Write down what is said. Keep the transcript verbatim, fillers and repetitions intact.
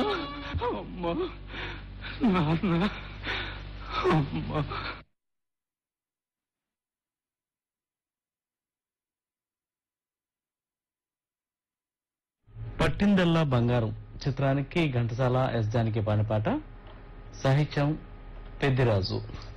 అమ్మా నాన్న అమ్మా. పట్టిందల్లా బంగారం చిత్రానికి ఘంటసాల ఎస్ జానకి పాడిన పాట, సాహిత్యం పెద్దిరాజు.